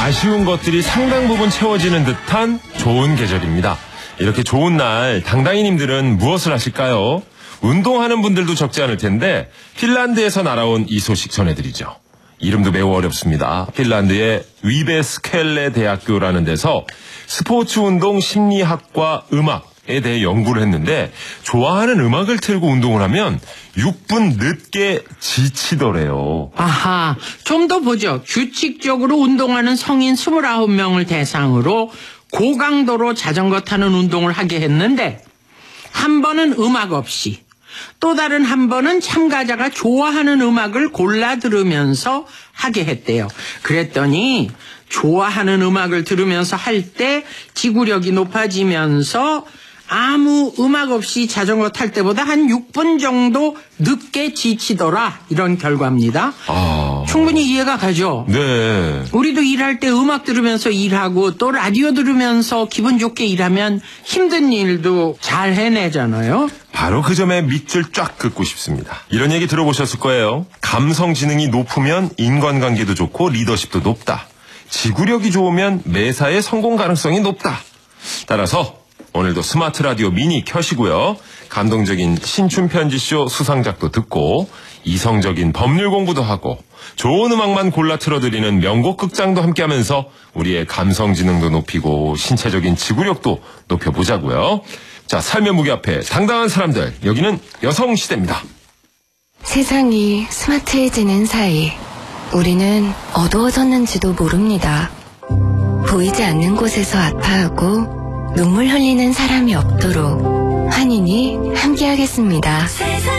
아쉬운 것들이 상당 부분 채워지는 듯한 좋은 계절입니다. 이렇게 좋은 날 당당이님들은 무엇을 하실까요? 운동하는 분들도 적지 않을 텐데 핀란드에서 날아온 이 소식 전해드리죠. 이름도 매우 어렵습니다. 핀란드의 위베스켈레 대학교라는 데서 스포츠 운동 심리학과 음악에 대해 연구를 했는데 좋아하는 음악을 틀고 운동을 하면 6분 늦게 지치더래요. 아하, 좀 더 보죠. 규칙적으로 운동하는 성인 29명을 대상으로 고강도로 자전거 타는 운동을 하게 했는데 한 번은 음악 없이 또 다른 한 번은 참가자가 좋아하는 음악을 골라 들으면서 하게 했대요. 그랬더니 좋아하는 음악을 들으면서 할 때 지구력이 높아지면서 아무 음악 없이 자전거 탈 때보다 한 6분 정도 늦게 지치더라, 이런 결과입니다. 충분히 이해가 가죠? 네. 우리도 일할 때 음악 들으면서 일하고 또 라디오 들으면서 기분 좋게 일하면 힘든 일도 잘 해내잖아요. 바로 그 점에 밑줄 쫙 긋고 싶습니다. 이런 얘기 들어보셨을 거예요. 감성 지능이 높으면 인간관계도 좋고 리더십도 높다. 지구력이 좋으면 매사에 성공 가능성이 높다. 따라서 오늘도 스마트 라디오 미니 켜시고요. 감동적인 신춘 편지쇼 수상작도 듣고 이성적인 법률 공부도 하고 좋은 음악만 골라 틀어드리는 명곡 극장도 함께하면서 우리의 감성 지능도 높이고 신체적인 지구력도 높여보자고요. 자, 삶의 무게 앞에 당당한 사람들, 여기는 여성시대입니다. 세상이 스마트해지는 사이 우리는 어두워졌는지도 모릅니다. 보이지 않는 곳에서 아파하고 눈물 흘리는 사람이 없도록 환인이 함께하겠습니다.